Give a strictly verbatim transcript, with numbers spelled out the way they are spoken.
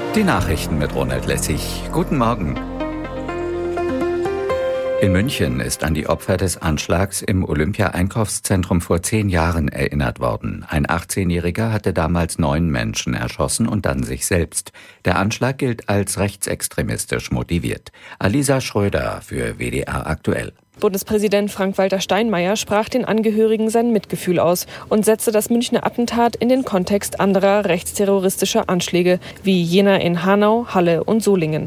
Die Nachrichten mit Ronald Lessig. Guten Morgen. In München ist an die Opfer des Anschlags im Olympia-Einkaufszentrum vor zehn Jahren erinnert worden. Ein achtzehnjähriger hatte damals neun Menschen erschossen und dann sich selbst. Der Anschlag gilt als rechtsextremistisch motiviert. Alisa Schröder für W D R aktuell. Bundespräsident Frank-Walter Steinmeier sprach den Angehörigen sein Mitgefühl aus und setzte das Münchner Attentat in den Kontext anderer rechtsterroristischer Anschläge, wie jener in Hanau, Halle und Solingen.